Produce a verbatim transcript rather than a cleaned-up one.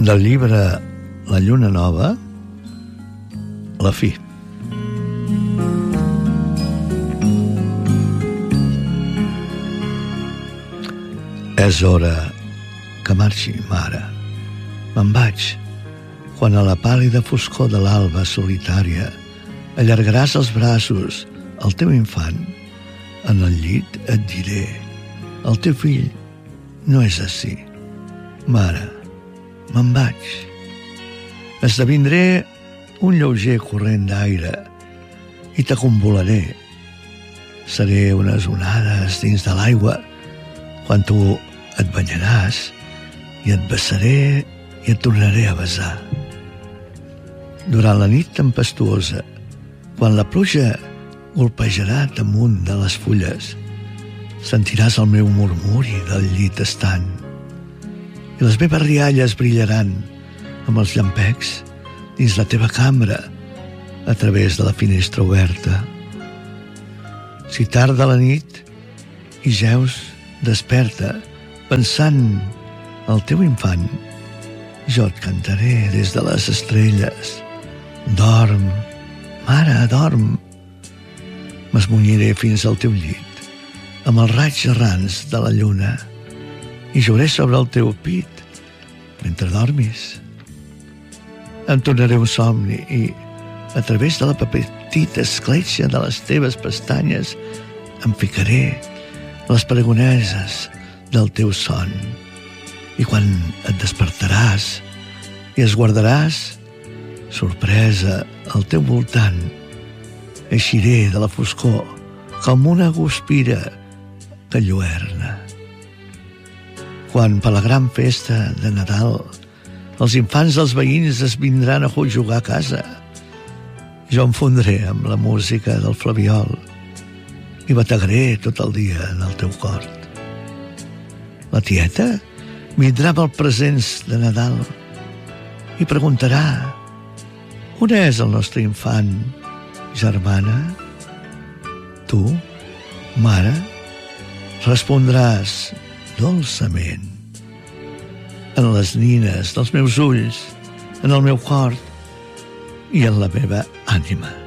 Del llibre La lluna nova, la fi. És hora que marxi, mare. Me'n vaig, quan a la pàl·lida foscor de l'alba solitària allargaràs els braços al teu infant. En el llit et diré: el teu fill no és ací. Mare, me'n vaig. Esdevindré un lleuger corrent d'aire i t'acombolaré. Seré unes onades dins de l'aigua quan tu et banyaràs i et besaré i et tornaré a besar. Durant la nit tempestuosa, quan la pluja golpejarà damunt de les fulles, sentiràs el meu murmuri del llit estant i les meves rialles brillaran amb els llampecs dins la teva cambra a través de la finestra oberta. Si tarda la nit i jeus desperta pensant el teu infant, jo et cantaré des de les estrelles. Dorm, mare, dorm. M'esmunyiré fins al teu llit amb els raigs errants de la lluna i jugaré sobre el teu pit mentre dormis. Em tornaré un somni i, a través de la petita escletxa de les teves pestanyes, em ficaré les pregoneses del teu son. I quan et despertaràs i es guardaràs, sorpresa al teu voltant, eixiré de la foscor com una guspira de lluerna. Quan per la gran festa de Nadal els infants dels veïns es vindran a jugar a casa, jo em fondré amb la música del flabiol i bategaré tot el dia en el teu cor. La tieta vindrà amb els presents de Nadal i preguntarà: on és el nostre infant, germana? Tu, mare, respondràs dolçament: en les nines dels meus ulls, en el meu cor i en la meva ànima.